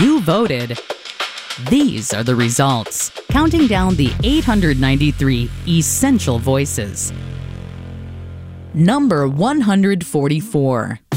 You voted. These are the results, counting down the 893 essential voices. Number 144.